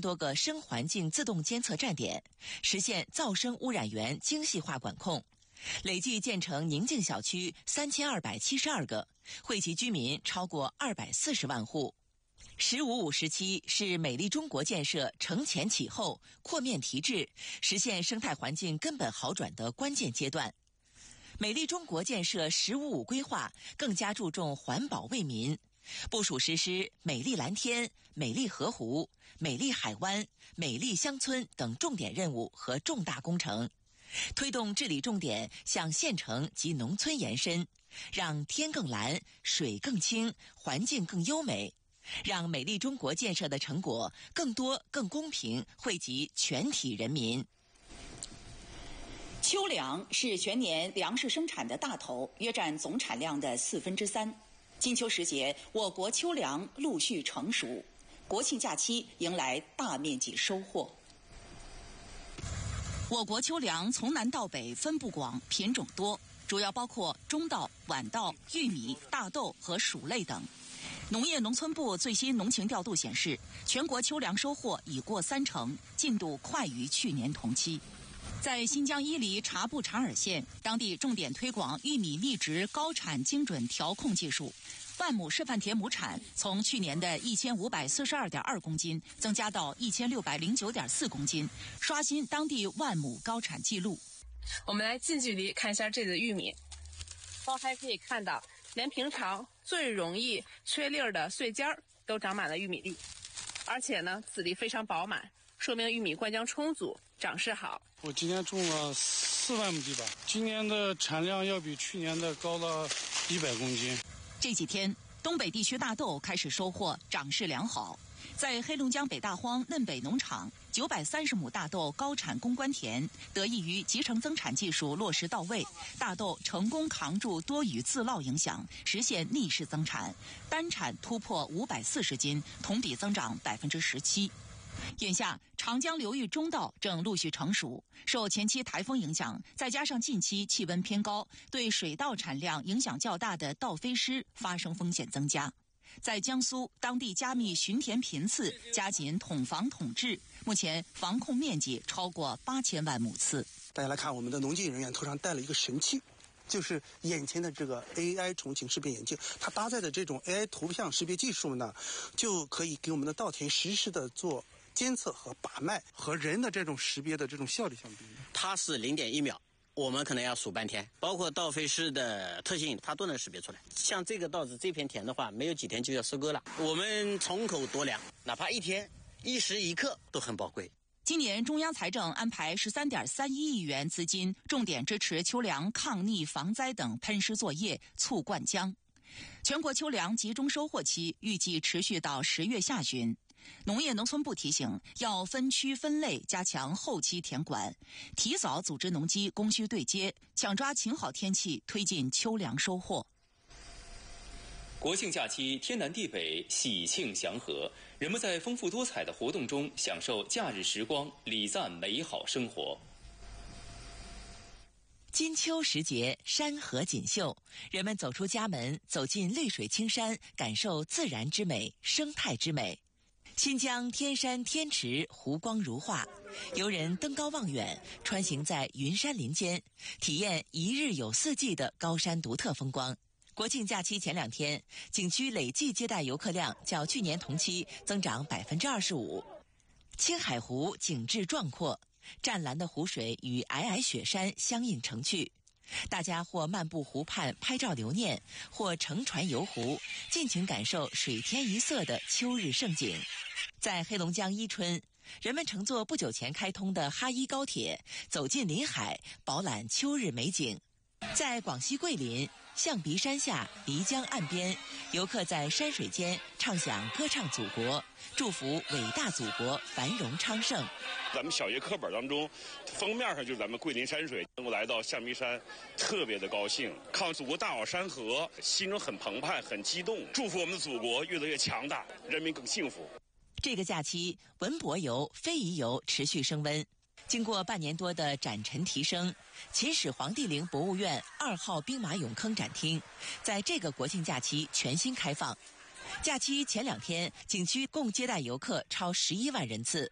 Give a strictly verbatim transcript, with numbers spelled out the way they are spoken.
多个声环境自动监测站点，实现噪声污染源精细化管控。累计建成宁静小区三千二百七十二个，惠及居民超过二百四十万户。十五五时期是美丽中国建设承前启后、扩面提质，实现生态环境根本好转的关键阶段。美丽中国建设十五五规划更加注重环保为民，部署实施美丽蓝天、美丽河湖、美丽海湾、美丽乡村等重点任务和重大工程，推动治理重点向县城及农村延伸，让天更蓝、水更清、环境更优美，让美丽中国建设的成果更多、更公平惠及全体人民。 秋粮是全年粮食生产的大头，约占总产量的四分之三。金秋时节，我国秋粮陆续成熟，国庆假期迎来大面积收获。我国秋粮从南到北分布广，品种多，主要包括中稻、晚稻、玉米、大豆和薯类等。农业农村部最新农情调度显示，全国秋粮收获已过三成，进度快于去年同期。在新疆伊犁察布查尔县，当地重点推广玉米密植高产精准调控技术，万亩示范田亩产从去年的一千五百四十二点二公斤增加到一千六百零九点四公斤，刷新当地万亩高产记录。 我们来近距离看一下这里的玉米，包还可以看到，连平常最容易缺粒儿的穗尖儿都长满了玉米粒，而且呢，籽粒非常饱满，说明玉米灌浆充足，长势好。 我今年种了四万亩地吧，今年的产量要比去年的高了一百公斤。 这几天，东北地区大豆开始收获，长势良好。在黑龙江北大荒嫩北农场，九百三十亩大豆高产攻关田，得益于集成增产技术落实到位，大豆成功扛住多雨自涝影响，实现逆势增产，单产突破五百四十斤，同比增长百分之十七。眼下，长江流域中稻正陆续成熟，受前期台风影响，再加上近期气温偏高，对水稻产量影响较大的稻飞失发生风险增加。在江苏，当地加密巡田频次，加紧统防统治，目前防控面积超过八千万亩次。 大家来看，我们的农技人员头上戴了一个神器，就是眼前的这个 A I 重景识别眼镜，它搭载的这种 A I 图像识别技术呢，就可以给我们的稻田实时的做监测和把脉，和人的这种识别的这种效率相比， 它是零点一秒，我们可能要数半天。包括稻飞失的特性，它都能识别出来。像这个稻子这片田的话，没有几天就要收割了。我们从口夺粮，哪怕一天一时一刻都很宝贵。 今年中央财政安排十三点三一亿元资金，重点支持秋粮抗逆防灾等喷施作业，促灌浆。全国秋粮集中收获期预计持续到十月下旬。农业农村部提醒，要分区分类加强后期田管，提早组织农机供需对接，抢抓晴好天气，推进秋粮收获。 国庆假期天南地北，喜庆祥和，人们在丰富多彩的活动中享受假日时光，礼赞美好生活。 金秋时节，山河锦绣，人们走出家门，走进绿水青山，感受自然之美、生态之美。新疆天山天池湖光如画，游人登高望远，穿行在云山林间，体验一日有四季的高山独特风光。国庆假期前两天，景区累计接待游客量较去年同期增长百分之二十五。青海湖景致壮阔，湛蓝的湖水与皑皑雪山相映成趣。大家或漫步湖畔拍照留念，或乘船游湖，尽情感受水天一色的秋日盛景。在黑龙江伊春，人们乘坐不久前开通的哈伊高铁，走进临海，饱览秋日美景。在广西桂林，象鼻山下、漓江岸边，游客在山水间畅想歌唱祖国，祝福伟大祖国繁荣昌盛。 咱们小学课本当中，封面上就是咱们桂林山水，能够来到象鼻山，特别的高兴，看祖国大好山河，心中很澎湃，很激动，祝福我们的祖国越来越强大，人民更幸福。 这个假期，文博游、非遗游持续升温。经过半年多的展陈提升，秦始皇帝陵博物院二号兵马俑坑展厅在这个国庆假期全新开放。假期前两天，景区共接待游客超十一万人次，